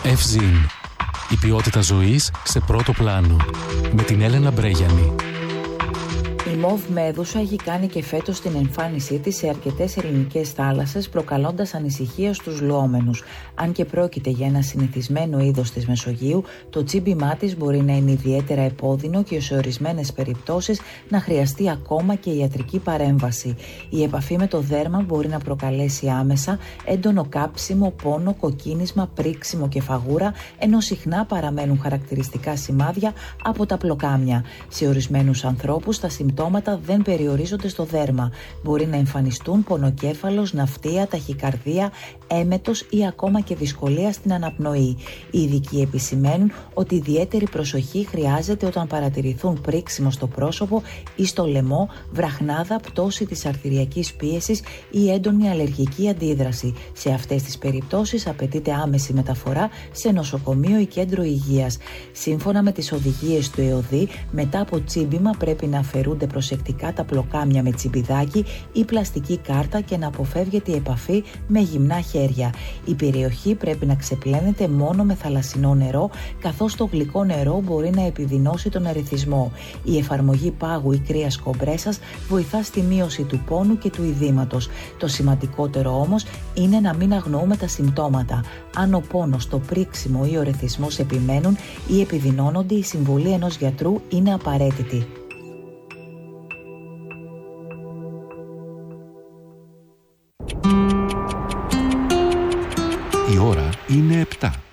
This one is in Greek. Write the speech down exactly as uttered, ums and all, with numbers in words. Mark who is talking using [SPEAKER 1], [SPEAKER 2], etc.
[SPEAKER 1] Ευζήν. Η ποιότητα ζωής σε πρώτο πλάνο. Με την Έλενα Μπρέγιανη.
[SPEAKER 2] Η μοβ μέδουσα έχει κάνει και φέτος την εμφάνισή της σε αρκετές ελληνικές θάλασσες, προκαλώντας ανησυχία στους λουόμενους. Αν και πρόκειται για ένα συνηθισμένο είδος της Μεσογείου, το τσίμπημά της μπορεί να είναι ιδιαίτερα επώδυνο και σε ορισμένες περιπτώσεις να χρειαστεί ακόμα και ιατρική παρέμβαση. Η επαφή με το δέρμα μπορεί να προκαλέσει άμεσα έντονο κάψιμο, πόνο, κοκκίνισμα, πρίξιμο και φαγούρα, ενώ συχνά παραμένουν χαρακτηριστικά σημάδια από τα πλοκάμια. Σε ορισμένους ανθρώπους τα συμπτώματα δεν περιορίζονται στο δέρμα. Μπορεί να εμφανιστούν πονοκέφαλος, ναυτία, ταχυκαρδία, έμετος ή ακόμα και δυσκολία στην αναπνοή. Οι ειδικοί επισημαίνουν ότι ιδιαίτερη προσοχή χρειάζεται όταν παρατηρηθούν πρίξιμο στο πρόσωπο ή στο λαιμό, βραχνάδα, πτώση της αρτηριακής πίεσης ή έντονη αλλεργική αντίδραση. Σε αυτές τις περιπτώσεις απαιτείται άμεση μεταφορά σε νοσοκομείο ή κέντρο υγείας. Σύμφωνα με τις οδηγίες του ΕΟΔΗ, μετά από τσίμπημα πρέπει να αφαιρούνται προσεκτικά τα πλοκάμια με τσιμπιδάκι ή πλαστική κάρτα και να αποφεύγεται η επαφή με γυμνά χέρια. Η περιοχή πρέπει να ξεπλένεται μόνο με θαλασσινό νερό, καθώς το γλυκό νερό μπορεί να επιδεινώσει τον ερεθισμό. Η εφαρμογή πάγου ή κρύας κομπρέσας βοηθά στη μείωση του πόνου και του ειδήματος. Το σημαντικότερο όμως είναι να μην αγνοούμε τα συμπτώματα. Αν ο πόνος, το πρίξιμο ή ο ερεθισμός επιμένουν ή επιδεινώνονται, η συμβουλή ενός γιατρού είναι απαραίτητη.
[SPEAKER 3] Η ώρα είναι επτά.